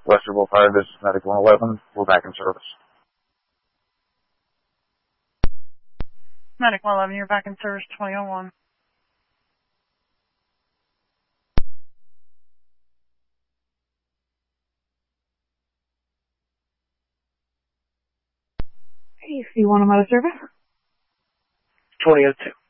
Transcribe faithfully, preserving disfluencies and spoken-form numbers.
Westerville Fire, this is Medic one eleven. We're back in service. Medic one eleven, you're back in service twenty oh one. Hey, C one, I'm out of service. twenty oh two.